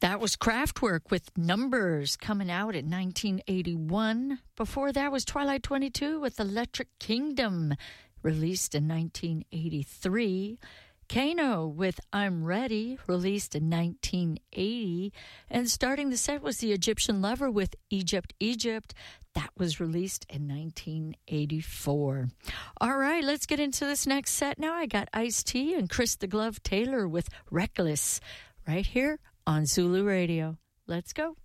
That was Kraftwerk with Numbers coming out in 1981. Before that was Twilight 22 with Electric Kingdom, released in 1983. Kano with I'm Ready, released in 1980. And starting the set was the Egyptian Lover with Egypt, Egypt. That was released in 1984. All right, let's get into this next set now. I got Ice-T and Chris the Glove Taylor with Reckless right here on Zulu Radio. Let's go.